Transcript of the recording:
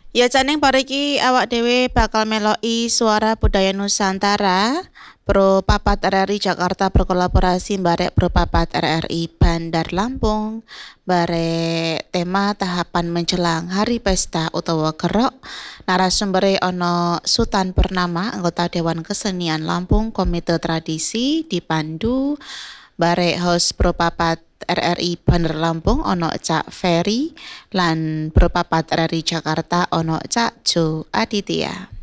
Ya Caning pariki awak dhewe bakal meloki Suara Budaya Nusantara Pro Papat RRI Jakarta berkolaborasi barek Pro Papat RRI Bandar Lampung barek tema tahapan menjelang Hari Pesta utawa Kerok. Narasumbere ono Sutan Purnama anggota Dewan Kesenian Lampung Komite Tradisi dipandu barek host Pro Papat RRI Bandar Lampung ono Cak Ferry lan Pro Papat RRI Jakarta ono Cak Jo Aditya.